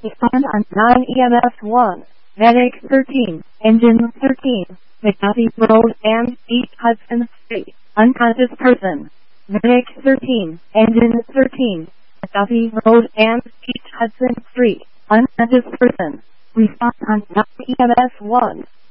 Respond on 9 EMS 1. Medic 13, Engine 13, McDuffie Road and East Hudson Street. Unconscious person. Medic 13, Engine 13, McDuffie Road and East Hudson Street. Unconscious person. Respond on 9 EMS 1.